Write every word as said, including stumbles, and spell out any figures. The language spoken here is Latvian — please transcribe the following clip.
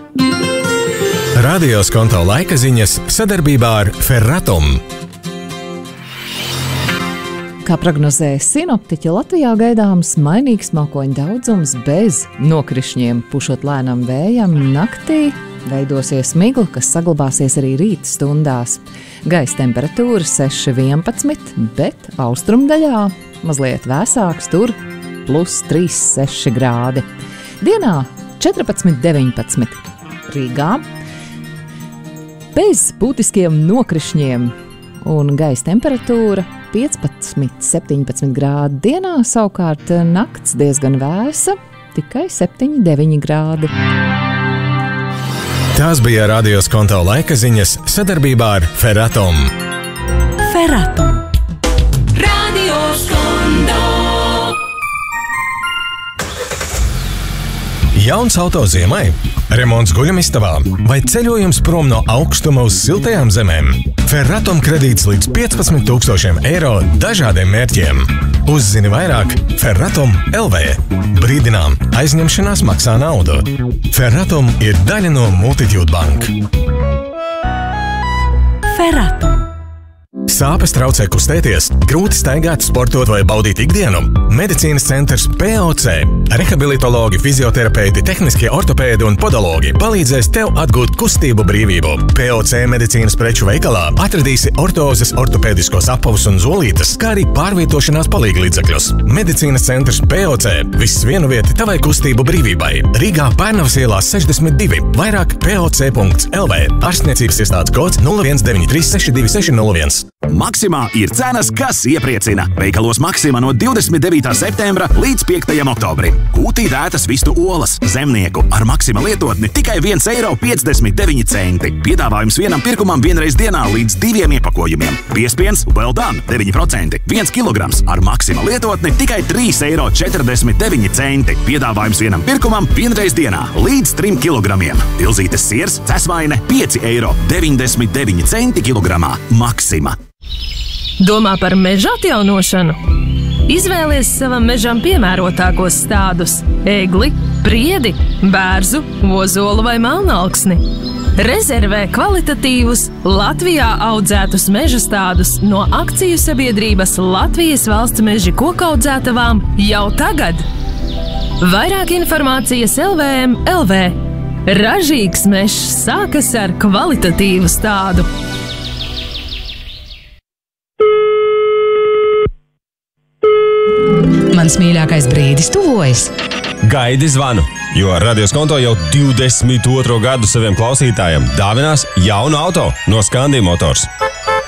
Radio Skonto laika ziņas sadarbībā ar Ferratum. Kā prognozēja sinoptiķi, Latvijā gaidāms mainīgs mākoņu daudzums bez nokrišņiem, pušot lēnam vējam. Naktī veidosies migla, kas saglabāsies arī rīta stundās. Gaisa temperatūra seši vienpadsmit, bet austrumdaļā mazliet vēsāks, tur plus trīs seši grādi. Dienā četrpadsmit deviņpadsmit Rīgā. Bez būtiskiem nokrišņiem un gaisa temperatūra piecpadsmit septiņpadsmit grādi. Dienā savukārt nakts diezgan vēsa, tikai septiņi deviņi grādi. Tās bija Radio Skonto laika ziņas sadarbībā ar Ferratum. Ferratum. Radio Skonto. Jauns auto ziemai, remonts guļamistabā vai ceļojums prom no augstuma uz siltajām zemēm. Ferratum kredīts līdz piecpadsmit tūkstošiem eiro dažādiem mērķiem. Uzzini vairāk Ferratum L V. Brīdinām, aizņemšanās maksā naudu. Ferratum ir daļa no Multitude Bank. Ferratum. Sāpes traucē kustēties, grūti staigāt, sportot vai baudīt ikdienu? Medicīnas centrs P O C. Rehabilitologi, fizioterapeiti, tehniskie ortopēdi un podologi palīdzēs tev atgūt kustību brīvību. P O C medicīnas preču veikalā atradīsi ortozes, ortopēdiskos apavus un zolītes, kā arī pārvietošanās palīglīdzekļus. Medicīnas centrs P O C. Viss vienu vieti tavai kustību brīvībai. Rīgā Pērnavas ielā sešdesmit divi. Vairāk P O C punkts L V. Ārstniecības iestādes kods nulle viens deviņi trīs seši divi seši nulle viens. Maksimā ir cenas, kas iepriecina. Veikalos Maksimā no divdesmit devītā septembra līdz piektajam oktobrim. Kūtī dētas vistu olas, zemnieku ar Maksimā lietotni tikai viens eiro piecdesmit deviņi centi. Piedāvājums vienam pirkumam vienreiz dienā līdz diviem iepakojumiem. Piespiens Well Done deviņi procenti. viens kilograms ar Maksimā lietotni tikai trīs eiro četrdesmit deviņi centi. Piedāvājums vienam pirkumam vienreiz dienā līdz trim kilogramiem. Pilzītes siers, cesvaine pieci eiro deviņdesmit deviņi centi kilogramā. Maksimā. Domā par meža atjaunošanu? Izvēlies savam mežam piemērotākos stādus – egli, priedi, bērzu, ozolu vai melnalksni. Rezervē kvalitatīvus, Latvijā audzētus meža stādus no akciju sabiedrības Latvijas valsts meži kokaudzētavām jau tagad. Vairāk informācijas L V M L V. Ražīgs mežs sākas ar kvalitatīvu stādu. Mans mīļākais brīdis tuvojas. Gaidi zvanu, jo Radio Skonto jau divdesmit otro gadu saviem klausītājiem dāvinās jaunu auto no Scandi Motors.